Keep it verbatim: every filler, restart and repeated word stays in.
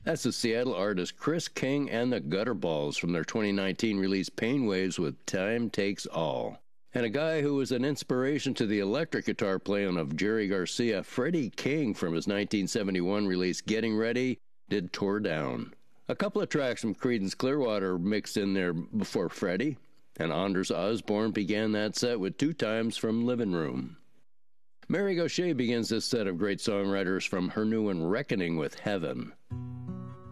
That's the Seattle artist Chris King and the Gutterballs from their twenty nineteen release Pain Waves with Time Takes All. And a guy who was an inspiration to the electric guitar playing of Jerry Garcia, Freddie King, from his nineteen seventy-one release Getting Ready, did Tore Down. A couple of tracks from Creedence Clearwater mixed in there before Freddie, and Anders Osborne began that set with Two Times from Living Room. Mary Gauthier begins this set of great songwriters from her new one Reckoning with Heaven.